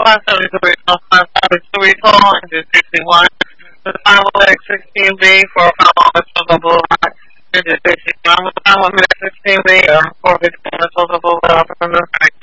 573, 573 total, and 61. The final leg 16B for final total boulevard, and 61. The final minute 16B, for Victoria total boulevard from the